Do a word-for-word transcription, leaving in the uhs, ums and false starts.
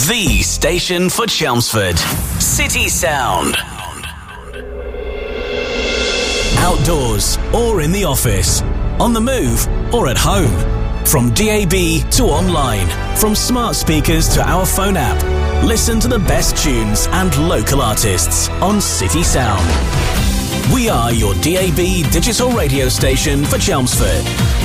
The station for Chelmsford. City Sound. Outdoors or in the office, on the move or at home. From D A B to online, from smart speakers to our phone app. Listen to the best tunes and local artists on City Sound. We are your D A B digital radio station for Chelmsford.